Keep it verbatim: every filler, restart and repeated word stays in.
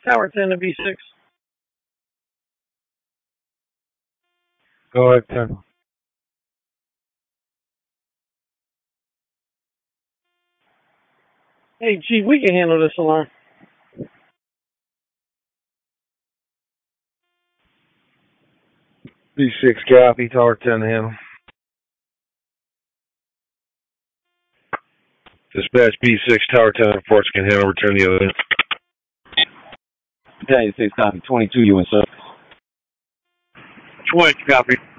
Tower ten to B six. Go ahead, ten. Hey, Chief, we can handle this alarm. B six copy, Tower ten handle. Dispatch B six, Tower ten reports can handle, return the other end. Battalion six copy, twenty-two U N, sir. twenty copy.